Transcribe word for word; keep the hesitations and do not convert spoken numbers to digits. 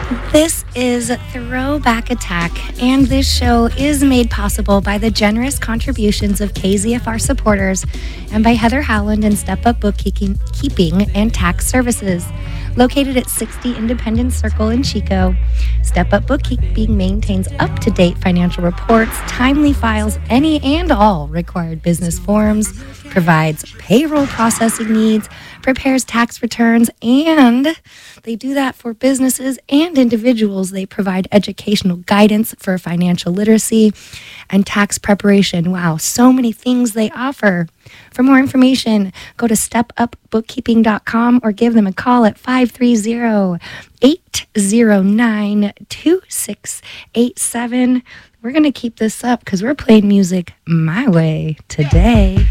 This is Throwback Attack, and this show is made possible by the generous contributions of K Z F R supporters and by Heather Howland and Step Up Bookkeeping Keeping and Tax Services. Located at sixty Independence Circle in Chico, Step Up Bookkeeping maintains up-to-date financial reports, timely files any and all required business forms, provides payroll processing needs, prepares tax returns, and they do that for businesses and individuals. They provide educational guidance for financial literacy and tax preparation. Wow, so many things they offer. For more information, go to step up bookkeeping dot com or give them a call at five three zero, eight zero nine, two six eight seven. We're going to keep this up because we're playing music my way today.